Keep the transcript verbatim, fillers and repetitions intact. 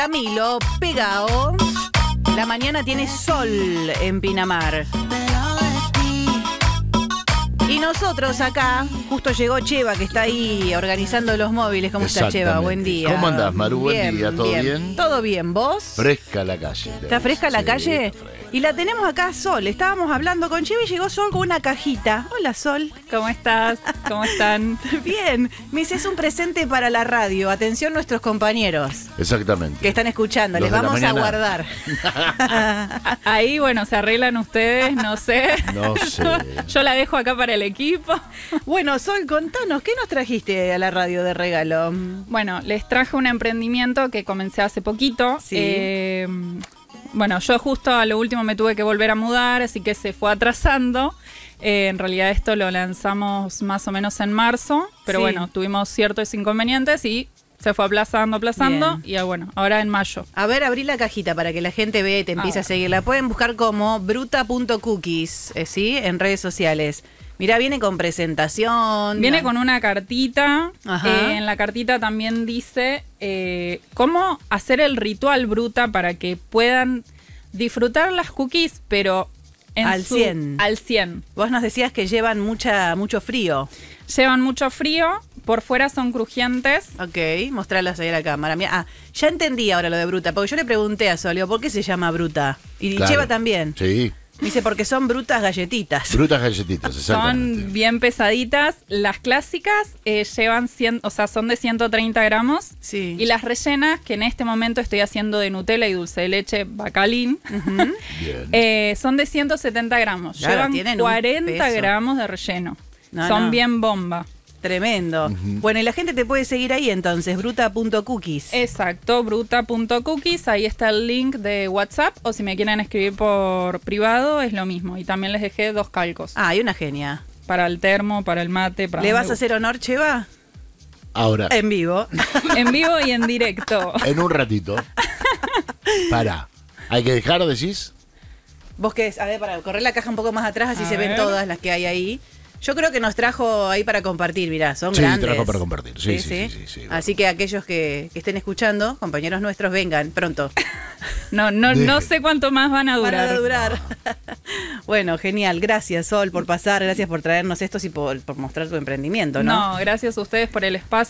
Camilo, pegao. La mañana tiene sol en Pinamar. Y nosotros acá, justo llegó Cheva, que está ahí organizando los móviles. ¿Cómo está Cheva? Buen día. ¿Cómo andás, Maru? Buen bien, día, ¿todo bien? bien? ¿Todo bien? ¿Vos? Fresca la calle. ¿Está fresca la sí, calle? Fresca. Y la tenemos acá, Sol. Estábamos hablando con Cheva y llegó Sol con una cajita. Hola, Sol. ¿Cómo estás? ¿Cómo están? Bien. Me dice, es un presente para la radio. Atención nuestros compañeros. Exactamente. Que están escuchando. Los Les de la vamos a mañana. guardar. Ahí, bueno, se arreglan ustedes, no sé. No sé. Yo la dejo acá para el equipo. Bueno, Sol, contanos, ¿qué nos trajiste a la radio de regalo? Bueno, les traje un emprendimiento que comencé hace poquito. Sí. Eh, bueno, yo justo a lo último me tuve que volver a mudar, así que se fue atrasando. Eh, en realidad esto lo lanzamos más o menos en marzo, pero Sí. bueno, tuvimos ciertos inconvenientes y se fue aplazando, aplazando. Bien. Y ah, bueno, ahora en mayo. A ver, abrí la cajita para que la gente vea y te empiece a, ver. seguir. La pueden buscar como bruta punto cookies, eh, ¿sí? En redes sociales. Mirá, viene con presentación. Viene con una cartita. Ajá. Eh, en la cartita también dice eh, cómo hacer el ritual bruta para que puedan disfrutar las cookies, pero en Al su- cien. al cien. Vos nos decías que llevan mucha, mucho frío. Llevan mucho frío, por fuera son crujientes. Ok, mostrarlas ahí a la cámara. Mirá, ah, ya entendí ahora lo de bruta, porque yo le pregunté a Solio, ¿por qué se llama bruta? Y Claro. Cheva también. Sí. Me dice, porque son brutas galletitas. Brutas galletitas, exactamente. Son bien pesaditas. Las clásicas eh, llevan cien, o sea, son de ciento treinta gramos. Sí. Y las rellenas, que en este momento estoy haciendo de Nutella y dulce de leche Bacalín, Ujú. Bien. eh, son de ciento setenta gramos. Claro, Llevan tienen un cuarenta peso. gramos de relleno. No, son no. bien bomba. Tremendo. Bueno, y la gente te puede seguir ahí entonces, bruta punto cookies. Exacto, bruta punto cookies. Ahí está el link de WhatsApp. O si me quieren escribir por privado, es lo mismo. Y también les dejé dos calcos. Ah, hay una genia. Para el termo, para el mate. Para ¿Le donde vas a hacer honor, Cheva? Ahora, En vivo. guste. En vivo y en directo. en un ratito. Pará. ¿Hay que dejar, decís? Vos qué es, a ver, para correr la caja un poco más atrás, así A se ven ver. todas las que hay ahí. Yo creo que nos trajo ahí para compartir, mirá, son Sí, grandes. trajo para compartir. Sí, sí, sí, sí, sí, bueno. Así que aquellos que, que estén escuchando, compañeros nuestros, vengan pronto. No, no, no Deje. sé cuánto más van a Van durar. a durar. Bueno, genial. Gracias, Sol, por pasar. Gracias por traernos estos y por, por mostrar tu emprendimiento, ¿no? No, gracias a ustedes por el espacio.